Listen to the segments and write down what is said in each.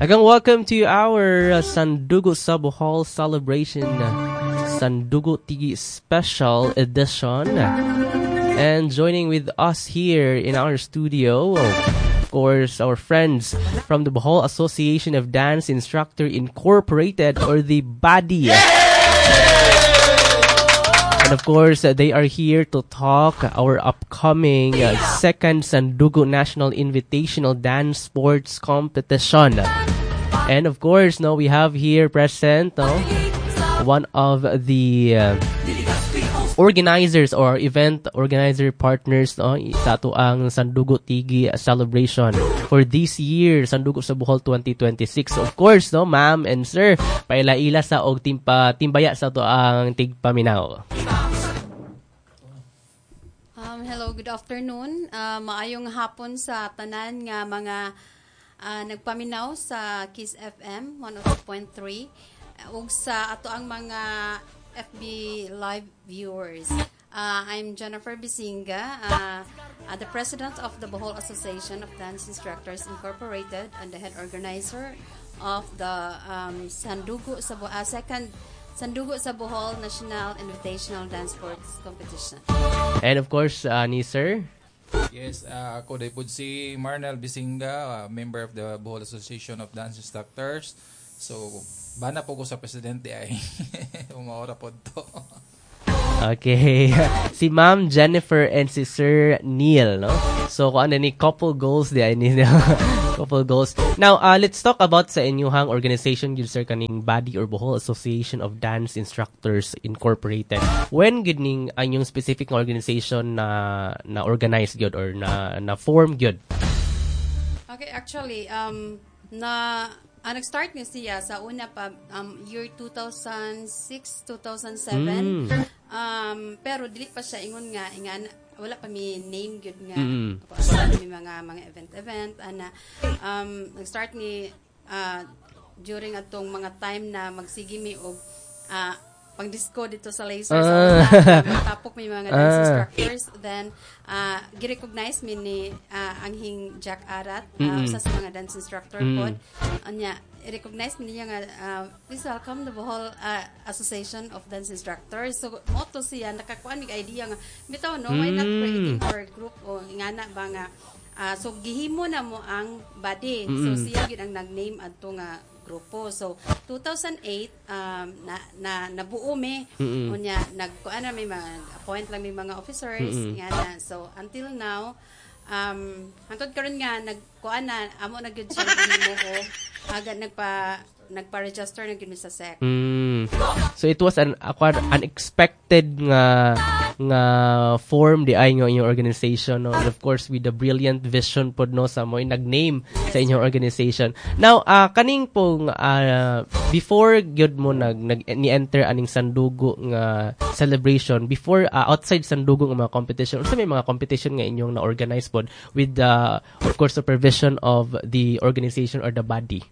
Again, welcome to our Sandugo sa Bohol celebration, Sandugo Tigi special edition. And joining with us here in our studio, of course, our friends from the Bohol Association of Dance Instructor Incorporated, or the BADI. And of course, they are here to talk our upcoming second Sandugo National Invitational Dance Sports Competition. And of course, we have here present one of the organizers or event organizer partners sa ato ang Sandugo Tigi celebration for this year, Sandugo sa Bohol 2026. Of course, ma'am and sir, paila-ila sa og timbaya sa ato ang tigpaminaw. Hello, good afternoon. Maayong hapon sa tanan nga mga nagpaminaw sa Kiss FM 102.3 ug sa ato ang mga FB live viewers. I'm Jennifer Bisinga, the president of the Bohol Association of Dance Instructors Incorporated and the head organizer of the second Sandugo sa Bohol National Invitational Dance Sports Competition. And of course, ni sir? Yes, ako day po si Marnel Bisinga, member of the Bohol Association of Dance Instructors. So, bana po ko sa presidente ay umaora po to. Okay. Si Ma'am Jennifer and si Sir Neil, no? So, kung ano ni couple goals di ay ni couple goals. Now, let's talk about sa inyong organization yun, sir, kaning BADI or Bohol Association of Dance Instructors Incorporated. When gud ning anyong specific organization na organize gyud or na form gyud? Okay, actually, nag-start ni siya sa una pa year 2006, 2007. Pero dili pa siya ingon nga wala pa mi name gyud nga mi mga event ana nag-start ni during atong mga time na magsige mi og pang-disco dito sa Laser magtapok may mga dance instructors. Then gi-recognize mi ni Anghing Jack Arat usa sa mga dance instructor pod anya i-recognize mi niya nga please welcome the Bohol Association of Dance Instructors. So moto siya nakakuan mig idea nga bitaw why not creating our group o ingana ba nga so gihimo na mo ang BADI. So siya gid ang nag-name adto nga grupo. So 2008 nabuo mi unya nagkuan na may mga appoint lang may mga officers ingana. So until now hantod karon nga nagkuan na amo na gyud siya mo ko aga nagpa-register na gyud sa SEC. So it was an unexpected nga form di ay inyong organization, no? And of course with the brilliant vision pod sa mo nag-name sa inyong organization. Now kaning pong before gyud mo ni-enter aning Sandugo nga celebration, before outside Sandugo nga mga competition, unsa may mga competition nga inyong na-organize pod with the of course supervision of the organization or the BADI?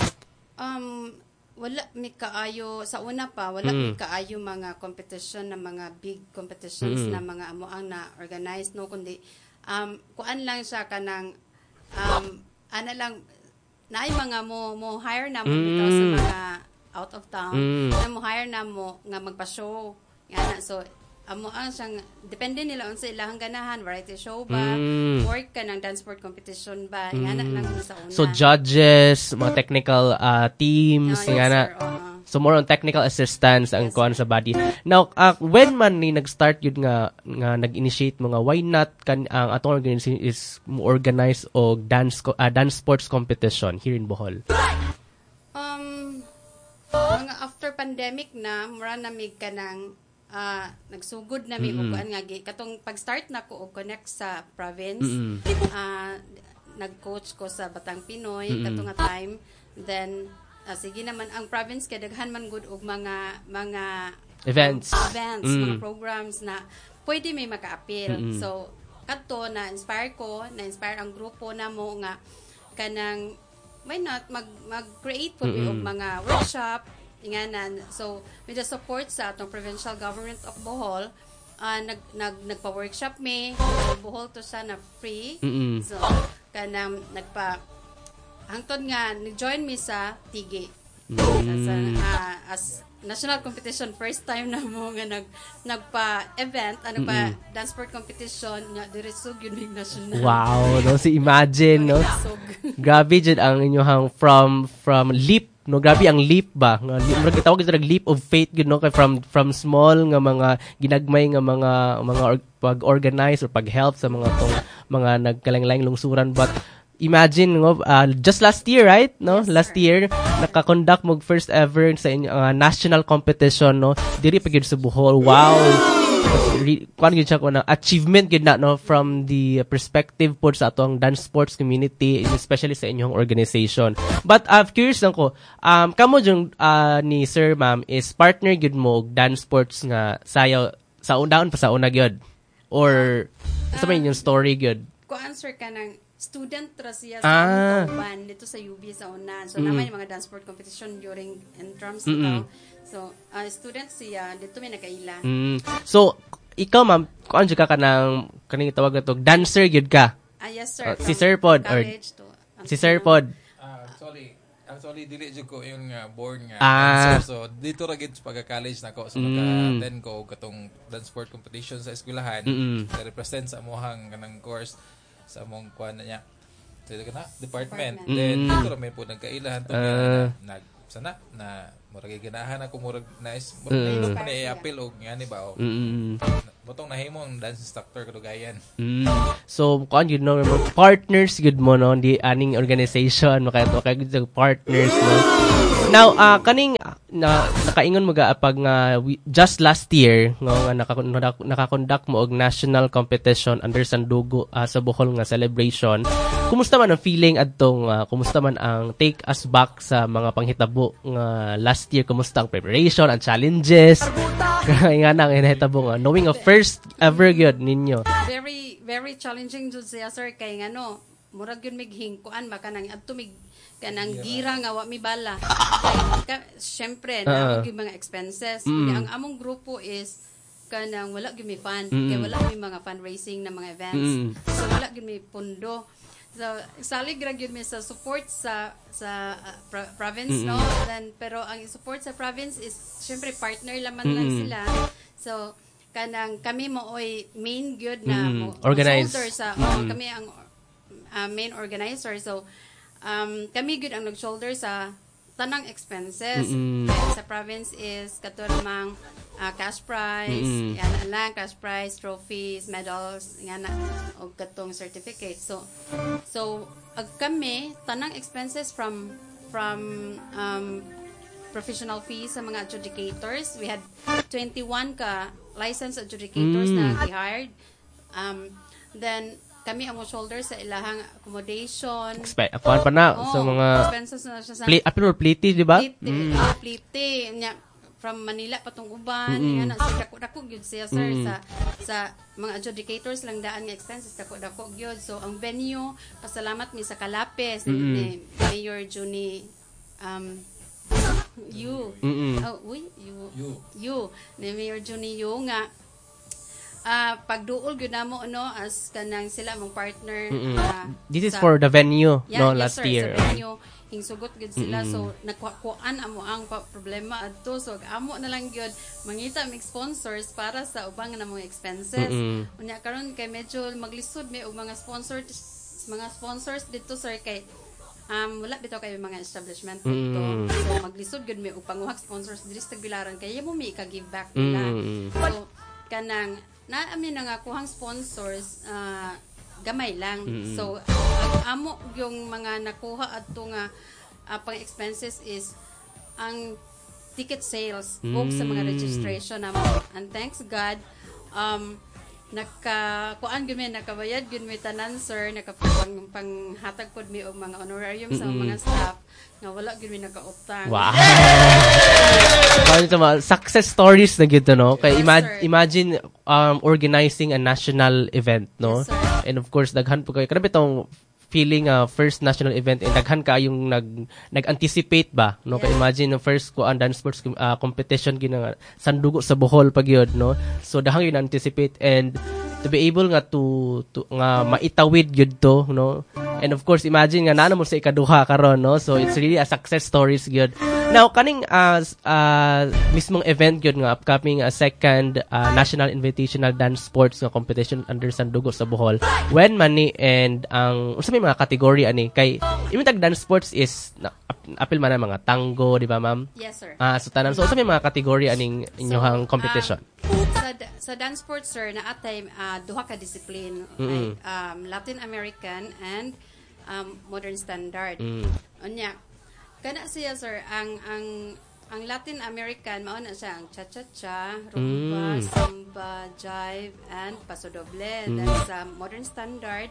Wala mi kaayo sa una pa mi kaayo mga competition na mga big competitions na mga amoang na organized kundi kuan lang siya kanang ana lang naay mga mo hire na mo bitaw sa mga out of town na mo hire na mo nga magpa-show ngana. So amo ang siyang depende nila unsa ilang ganahan, variety show ba work ka ng dance sport competition ba ingana lang sa una. So judges, mga technical teams ingana. So more on technical assistance ang kuan sa BADI. Now when man ni nag-start yun nga nag-initiate mo nga why not ang atong organization is mo organize og dance sports competition here in Bohol? Mga after pandemic na mura na mig kanang nagsugod na mi og kuan nga katong pag-start na ko og connect sa province. Nag-coach ko sa Batang Pinoy katong nga time. Then sige naman ang province kay daghan man gud og mga events, mga programs na pwede may maka-appeal. So kadto na-inspire ang grupo namo nga kanang why not mag-create po og mga workshop inganan. So with the support sa atong provincial government of Bohol, nagpa-workshop me sa Bohol to sa na free. So kanang hangtod nga ni-join mi sa Tigi. As national competition, first time na mo nga nagpa-event, pa dance sport competition nga diretso gyud ning national. Wow, no, si imagine, no. Grabe jud ang inyong from leap, no, grabe ang leap ba. Nga tawag ito leap of faith gud, no, kay from small nga mga ginagmay nga mga pag-organize or pag-help sa mga tong mga nagkalain-laing lungsuran, but imagine ngo just last year, right, no? Yes, last year naka-conduct mo first ever sa national competition, no, diri pa gyud sa Bohol. Wow, kuan gyud siya ko na achievement gyud na, no, from the perspective po sa atong dance sports community, especially sa inyong organization. But curious lang ko, kamo jung ni sir ma'am is partner gyud mo dance sports nga sayo sa undaon pa sa una gyud, or sa may inyong story gyud? Ko answer ka ng student ra siya sa Kauban dito sa UB sa una. So naman yung mga dance sport competition during intrams daw. So student siya dito may nakaila. So ikaw ma'am, kuan jud ka kanang kaning tawag na to, dancer gyud ka? Yes sir. Si Sir Pod or si Sir Pod? Actually dili jud ko yung born nga dancer. So dito ra gid pagka-college nako, so naka-attend ko katong dance sport competition sa eskwelahan. Represent sa amohang kanang course sa among kuan na niya department. Then dito ra may po nagkailahan to sana na murag ganahan ako murag nice murag na i-appeal og ngani ba botong nahimong dance instructor kadugayan. So kuan gyud, no, partners gyud mo, no, di aning organization makato kay gyud partners, no. Now kaning nakaingon mo ga pag just last year no nga naka-conduct mo og national competition under Sandugo sa Bohol nga celebration. Kumusta man ang feeling adtong kumusta man ang take us back sa mga panghitabo nga last year? Kumusta ang preparation, ang challenges? Kaya nga nang inahitabo nga knowing a first ever gyud ninyo. Very very challenging jud siya sir kay ngano murag gyud mig hingkuan ba kanang adto mig kanang gira nga wa mi bala. Syempre na gyud mga expenses. Ang among grupo is kanang wala gyud mi fund kay wala mi mga fundraising na mga events. So wala gyud mi pundo. So salig ra gyud mi sa support sa province, no, then pero ang support sa province is syempre partner lamang lang sila. So kanang kami mo oy main gyud na mo organize sa kami ang main organizer. So kami gyud ang nag-shoulder sa tanang expenses. Sa province is katurmang cash prize, yan lang, cash prize, trophies, medals, yan o katong certificate. So kami tanang expenses from professional fees sa mga adjudicators. We had 21 ka licensed adjudicators na i-hired. Then kami ang shoulder sa ilahang accommodation. Akuan pa na sa mga expenses na siya sa pliti, di ba? Pliti. From Manila patong uban, yan sa dako gyud siya sir sa mga adjudicators lang daan nga expenses dako gyud. So ang venue, pasalamat mi sa Kalapes ni Mayor Juni ni Mayor Juni nga pagduol gyud namo no as kanang sila mong partner. This is for the venue, no, last sir, year. Sa venue hingsugot gyud sila. So nakuan amo ang problema adto. So amo na lang gyud mangita mig sponsors para sa ubang na mga expenses. Unya karon kay medyo maglisod mi og mga sponsors dito sir kay wala bitaw kay mga establishment dito. So maglisod gyud mi og panguhag sponsors diri sa Tagbilaran kay mo mi ka-give back nila. So kanang naami na nga kuhang sponsors gamay lang. So amo yung mga nakuha adto nga pang expenses is ang ticket sales o sa mga registration namo. And thanks God kuan gyud mi nakabayad gyud mi tanan sir, panghatag pod mi og mga honorarium sa mga staff nga wala gyud mi nakautang. Wow. Success stories na gyud no. Kay imagine organizing a national event, no. Yes, and of course daghan po kayo grabe tong feeling first national event, and daghan ka yung nag-anticipate ba, no? Kay imagine the first dance sports competition gina Sandugo sa Bohol pag yun, no? So dahang yun anticipate, and to be able nga to nga maitawid gyud to, no? And of course, imagine nga nana mo sa ikaduha karon, no? So it's really a success stories gyud. Now kaning mismong event gyud nga upcoming second National Invitational Dance Sports nga competition under Sandugo sa Bohol. When man ni and ang unsa may mga category ani kay imong tag dance sports is apil man ang mga tango, di ba ma'am? Yes, sir. So tanan so unsa may mga category aning inyohang competition? Sa dance sports, sir, na atay duha ka discipline, Latin American and modern standard. Unya kana siya, sir, ang Latin American mao na siya ang cha-cha-cha, rumba, samba, jive and paso doble. Then sa modern standard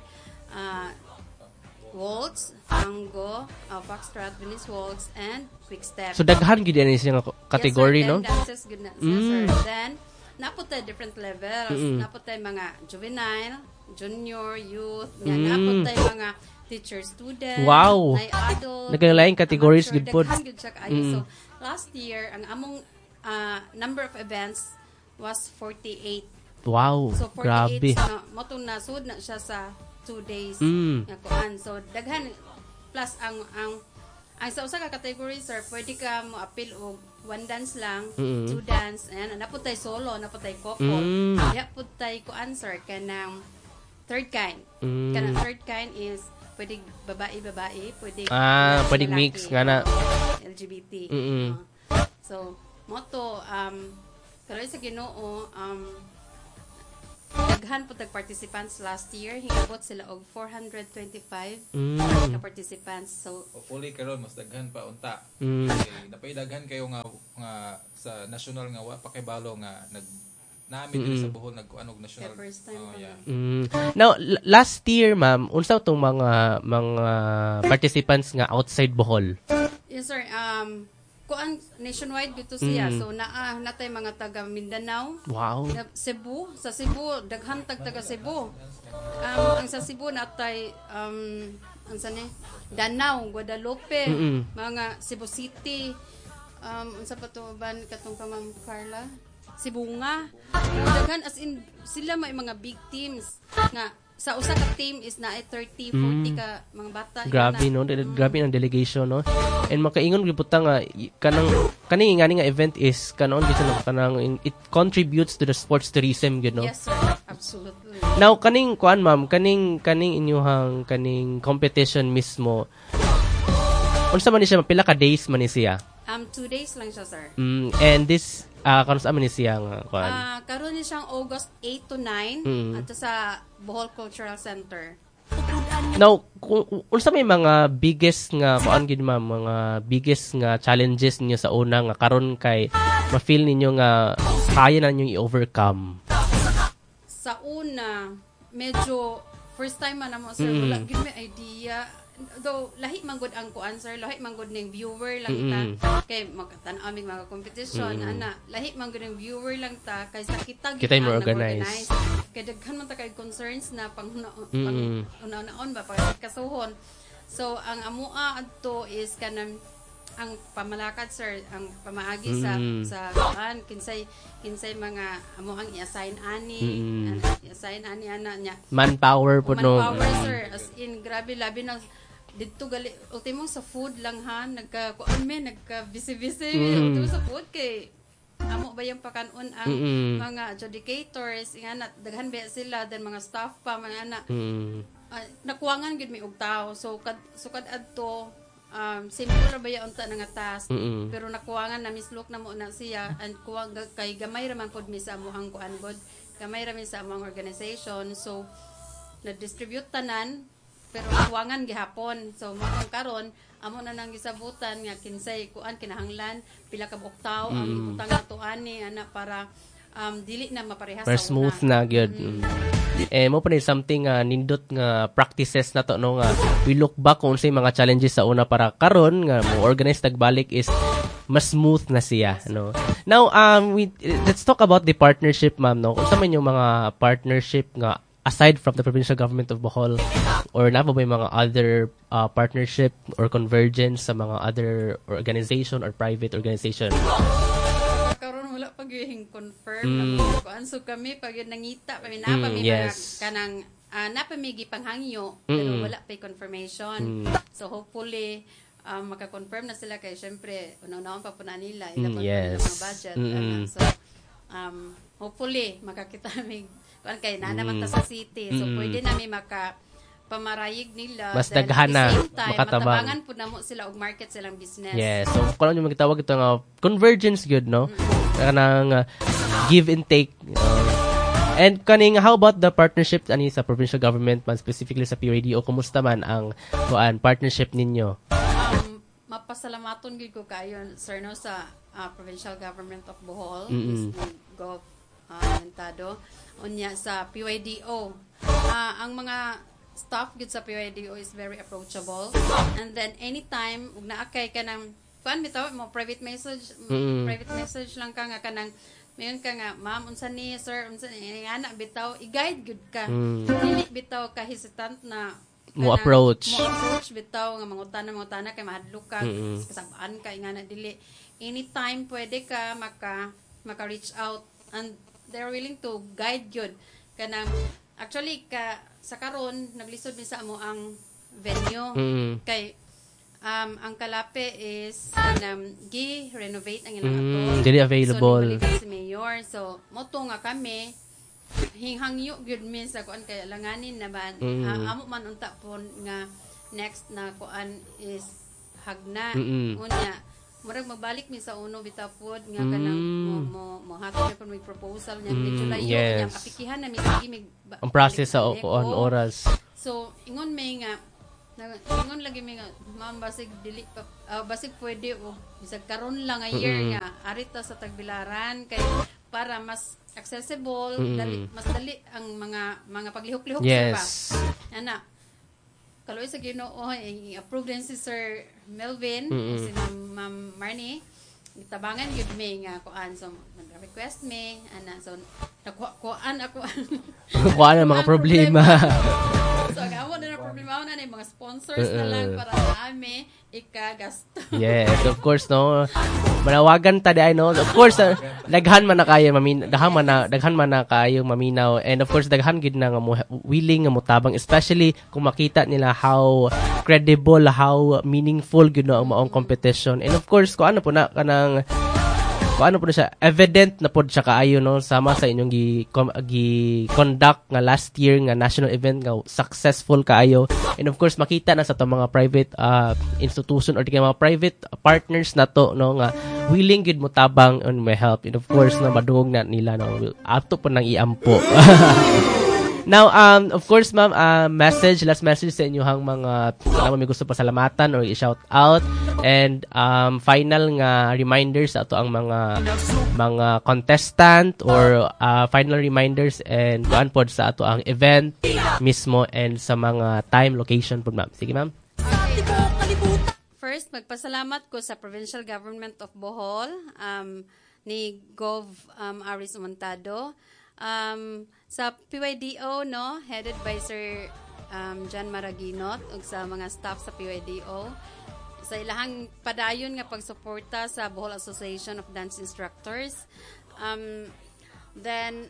waltz, tango, foxtrot, Venice waltz and quick step. So daghan gid ani siya nga category, yes, sir, no? Dances gud na siya, sir. Then naputay different levels. Naputay mga juvenile, junior, youth, naputay mga teacher, student, wow, adult, naglain categories gud pod. So last year ang among number of events was 48. Wow, so 48 grabe. Motong nasud na siya sa 2 days. So daghan plus ang sa usa ka category, sir, pwede ka mo appeal og one dance lang, two dance, and naputay solo, naputay couple. Ya putay ko answer kanang third kind. Kanang third kind is pwede babae, pwede pwede mix nga na LGBT. So moto kaloy sa Ginoo daghan po tag participants last year, hingabot sila og 425 ka participants. So hopefully karon mas daghan pa unta. Okay, napay daghan kayo nga sa national nga wa pa kay balo nga namin diri sa Bohol nagkuanog national. First time Now last year, ma'am, unsa tong mga participants nga outside Bohol? Yes, sir. Kuan nationwide gito siya. So natay mga taga Mindanao. Wow. Cebu, sa Cebu daghan taga Cebu. Ang sa Cebu natay unsa ni Danau, Guadalupe, mga Cebu City. Unsa pa to ban katong Ma'am Carla? Sibunga. Daghan as in sila may mga big teams nga sa usa ka team is na 30, 40 ka mga bata. Grabe, no? Grabe ang delegation, no? And makaingon gyud puta nga kaning nga event is kanang it contributes to the sports tourism, you know? Yes, sir. Absolutely. Now kaning kuan, ma'am, kaning inyuhang kaning competition mismo. Unsa man ni siya, pila ka days man ni siya? 2 days lang siya, sir. And this karon sa man ni siya nga kuan? Karon ni siyang August 8 to 9 at sa Bohol Cultural Center. Now, unsa may mga biggest nga kuan gid, ma'am, mga biggest nga challenges ninyo sa una nga karon kay ma-feel ninyo nga kaya na ninyo i-overcome? Sa una, medyo first time man mo, sir, wala gid may idea. Though lahi man gud ang kuan, sir, lahi man gud ning viewer lang ta kay magtan-aw mig mga competition ana, lahi man gud ning viewer lang ta kay sa kita mo organize kay daghan man ta kay concerns na una-on ba para kasuhon. So ang amoa adto is kanang ang pamalakad, sir, ang pamaagi sa kuan kinsay mga amoang i-assign i-assign ana nya manpower po, no? Manpower, sir, as in grabe labi na dito gali ultimo sa food lang ha nagka-busy ultimo sa food kay amo ba yung pakanon ang mga adjudicators nga daghan ba sila then mga staff pa mga ana nakuwangan gid mi og tao so kad adto simple ba ya unta nga task pero nakuwangan na mislok na mo na siya and kuwang kay gamay ra man pod mi sa amohang kuan god gamay ra mi sa among organization so na distribute tanan pero kuwangan gihapon so mao karon amo na nang gisabutan nga kinsay kuan kinahanglan pila ka buktaw ang ibutang ato ani ana para dili na maparehas para smooth na gyud. Mo pa ni something nindot nga practices na to, no, nga we look back kung unsay mga challenges sa una para karon nga mo organize tagbalik is mas smooth na siya, no. Now let's talk about the partnership, ma'am, no. Unsa man yung mga partnership nga aside from the provincial government of Bohol or na ba may mga other partnership or convergence sa mga other organization or private organization? Karon wala pa gyud confirm na kuan so kami pag nangita pa napa may yes. kanang napa may gipanghangyo pero wala pa confirmation. So hopefully maka-confirm na sila kay syempre una-una pa po na nila ila pa yes. mga budget. So hopefully makakita mi kuan kay na naman ta sa city. So pwede na mi pamarayig nila. Mas daghan na makatabang. Matabangan po na mo sila og market silang business. Yes. So, kung ano yung magtawag ito nga, convergence good, no? Kanang give and take. And kaning, how about the partnership ani sa provincial government man, specifically sa PUAD, o kumusta man ang partnership ninyo? Mapasalamaton gid ko kayo, sir, no, sa provincial government of Bohol, Gov. Mentado. Unya sa PUADO. Ang mga staff gid sa PUADO is very approachable, and then anytime ug naakay ka ng kuan bitaw mo private message lang ka nga kanang mayon ka nga ma'am unsa ni sir unsa ni ana bitaw i-guide gud ka dili bitaw ka hesitant na mo approach bitaw nga mangutana kay mahadlok ka kasabaan ka nga na dili anytime pwede ka maka-reach out, and they're willing to guide yun kanang actually sa karon naglisod mi sa amo ang venue kay ang Kalape is gi-renovate ang ilang ato. Dili available. So si mayor, so moto nga kami hinghangyo gyud mi sa kuan kay langanin na ba amo man unta po nga next na kuan is hagna unya murag magbalik mi sa uno bitapod nga kanang mo hatod kon may proposal nya medyo layo nya apikihan na mi sige mig ang process sa on oras. So ingon may nga ingon lagi mi nga ma'am basig dili pa basig pwede o bisag karon lang a year nga arita sa Tagbilaran kay para mas accessible mas dali ang mga paglihok-lihok yes. pa ana kaloy sa Ginoo i-approve din si Sir Melvin si Ma'am Marnie itabangan gyud mi nga kuan so nag-request mi ana so kuan ako kuan ang mga problema so amo na problema na ni mga sponsors na lang para naami ikagasto. Yes, of course no. Manawagan ta di ay no. Of course daghan man na kayo daghan man na kayo maminaw, and of course daghan gid na nga willing nga motabang, especially kung makita nila how credible, how meaningful gid no ang maong competition. And of course kung ano po na kanang ano po na siya, evident na po siya kaayo no, sama sa inyong gi-conduct nga last year nga national event nga successful kaayo, and of course makita na sa to mga private institution or mga private partners na to no nga willing gid mo tabang on may help, and of course na madungog na nila no ato po nang iampo. Now, of course, ma'am, last message sa inyong mga may gusto pasalamatan or i-shout out, and final nga reminders ato ang mga contestant or final reminders and kuan pod sa ato ang event mismo and sa mga time, location pod, ma'am. Sige, ma'am. First, magpasalamat ko sa Provincial Government of Bohol, ni Gov. Aris Montado, sa PYDO no, headed by Sir John Maraginot ug sa mga staff sa PYDO sa ilahang padayon nga pagsuporta sa Bohol Association of Dance Instructors. Then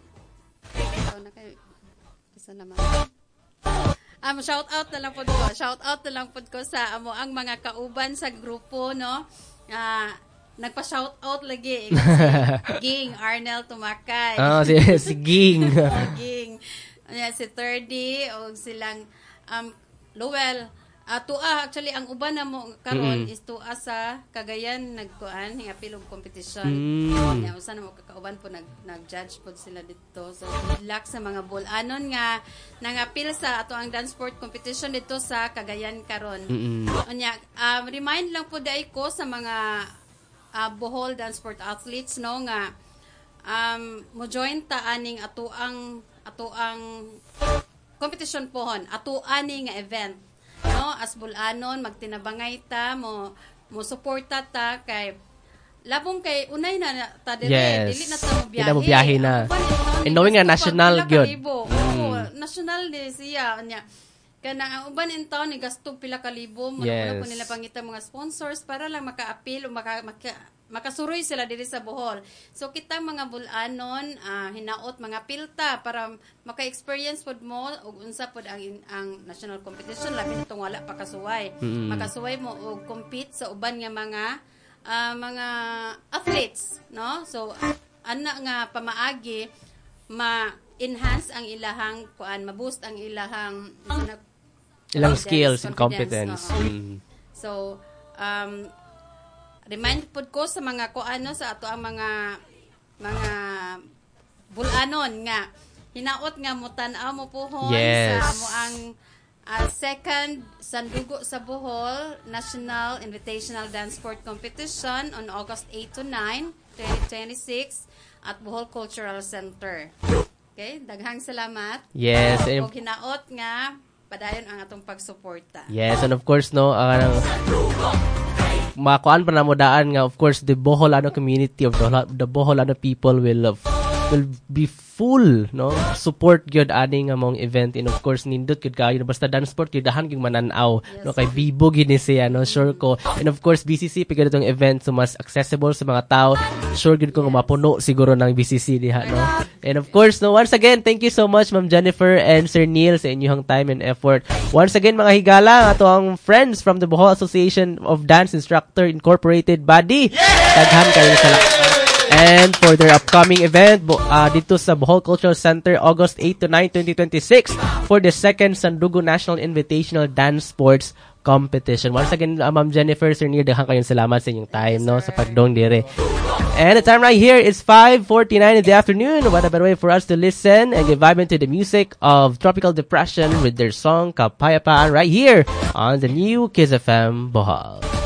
shout out na lang pod ko sa amo ang mga kauban sa grupo no. Nagpa-shout out lagi si Ging Arnel Tumakay. Si Ging. Ging. Si 30 o silang Lowell. Actually ang uban na mo karon is tuwa sa Cagayan nagkuan hingapilog competition. Nya usa na mo kakauban po nag-judge pod sila dito. So good luck sa mga bulanon nga nangapil sa ato ang dance sport competition dito sa Cagayan karon. Nya remind lang po dai ko sa mga Bohol dance sport athletes no nga mo join ta aning ato ang competition pohon ato ani nga event no as bulanon magtinabangay ta mo suporta ta kay labong kay unay na ta dili na ta mo biyahe na and knowing nga national gyud national di siya nya Kana ang uban in town ni gasto pila ka libo mo Yes. po nila pangita mga sponsors para lang maka-appeal o makasuroy sila diri sa Bohol. So kita mga bulanon hinaot mga pilta para maka-experience pod mo ug unsa pod ang national competition labi nitong wala pa kasuway. Makasuway mo og compete sa uban nga mga athletes, no? So ana nga pamaagi ma-enhance ang ilahang ma-boost ang ilahang ilang skills and confidence, competence. So remind pod ko sa mga sa ato ang mga bulanon nga hinaot nga mo tan-aw mo pohon Yes. sa mo ang second Sandugo sa Bohol National Invitational Dance Sport Competition on August 8 to 9, 2026 at Bohol Cultural Center. Okay, daghang salamat. Yes. Ug hinaot nga padayon ang atong pagsuporta. Yes, and of course, no, makuan pa na mo daan nga, of course, the Boholano community of the Boholano people will be full, no, support gyud ani nga mong event, and of course nindot gyud kayo basta dance sport gyud dahan gyud mananaw, Yes. no, kay Bibo gyud ni siya, no, sure ko, and of course BCC pigad itong event so mas accessible sa mga tao, sure gyud ko nga mapuno siguro ng BCC diha, no, and of course, no, once again thank you so much Ma'am Jennifer and Sir Neil sa inyong time and effort. Once again mga higala, ato ang friends from the Bohol Association of Dance Instructor Incorporated body, daghan kayo salamat. And for their upcoming event dito sa Bohol Cultural Center, August 8 to 9, 2026 for the second Sandugo National Invitational Dance Sports Competition. Once again, Ma'am Jennifer, Sir Neil, daghang kayong salamat sa inyong time, no, sa pagdong dire. And the time right here is 5:49 in the afternoon. What a better way for us to listen and get vibe into the music of Tropical Depression with their song Kapayapaan right here on the new Kiss FM Bohol.